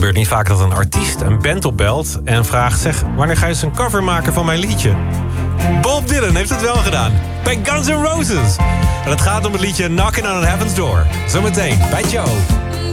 gebeurt niet vaak dat een artiest een band opbelt en vraagt... zeg, wanneer ga je eens een cover maken van mijn liedje? Bob Dylan heeft het wel gedaan, bij Guns N' Roses. En het gaat om het liedje Knockin' on Heaven's Door. Zometeen bij Joe.